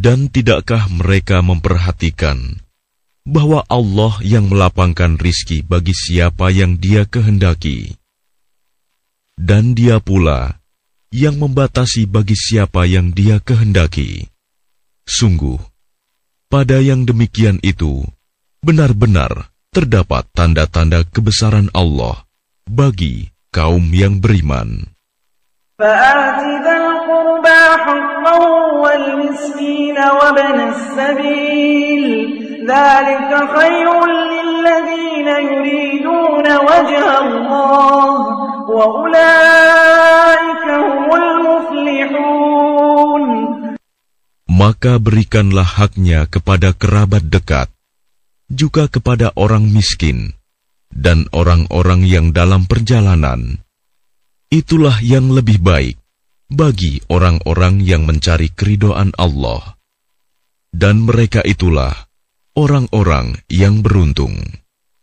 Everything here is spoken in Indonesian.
Dan tidakkah mereka memperhatikan bahwa Allah yang melapangkan rizki bagi siapa yang Dia kehendaki, dan Dia pula yang membatasi bagi siapa yang Dia kehendaki. Sungguh, pada yang demikian itu benar-benar terdapat tanda-tanda kebesaran Allah bagi kaum yang beriman. فآت ذا القربى حقه والمسكين وابن السبيل ذلك خير للذين يريدون وجه الله وأولئك هم المفلحون. Maka berikanlah haknya kepada kerabat dekat, juga kepada orang miskin, dan orang-orang yang dalam perjalanan. Itulah yang lebih baik bagi orang-orang yang mencari keridhaan Allah. Dan mereka itulah orang-orang yang beruntung.